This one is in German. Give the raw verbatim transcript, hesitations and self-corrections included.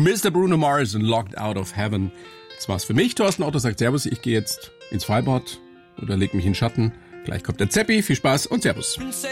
Mister Bruno Mars und Locked Out of Heaven. Das war's für mich. Thorsten Otto sagt Servus. Ich gehe jetzt ins Freibad oder leg mich in Schatten. Gleich kommt der Zeppi. Viel Spaß und Servus.